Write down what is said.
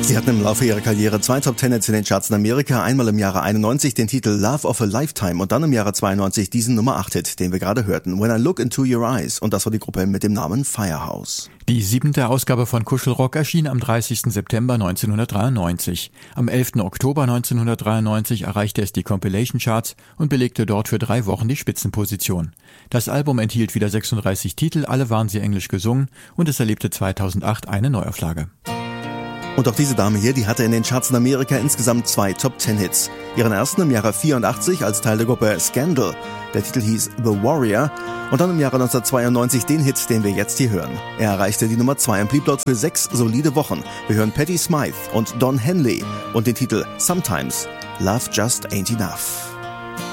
Sie hatten im Laufe ihrer Karriere 2 Top-10-Hits in den Charts in Amerika, einmal im Jahre 91 den Titel Love of a Lifetime und dann im Jahre 92 diesen Nummer 8-Hit, den wir gerade hörten, When I Look Into Your Eyes, und das war die Gruppe mit dem Namen Firehouse. Die 7. Ausgabe von Kuschelrock erschien am 30. September 1993. Am 11. Oktober 1993 erreichte es die Compilation Charts und belegte dort für 3 Wochen die Spitzenposition. Das Album enthielt wieder 36 Titel, alle waren sie englisch gesungen, und es erlebte 2008 eine Neuauflage. Und auch diese Dame hier, die hatte in den Charts in Amerika insgesamt 2 Top-10-Hits. Ihren ersten im Jahre 84 als Teil der Gruppe Scandal. Der Titel hieß The Warrior. Und dann im Jahre 1992 den Hit, den wir jetzt hier hören. Er erreichte die Nummer 2 und blieb dort für 6 solide Wochen. Wir hören Patti Smyth und Don Henley und den Titel Sometimes Love Just Ain't Enough.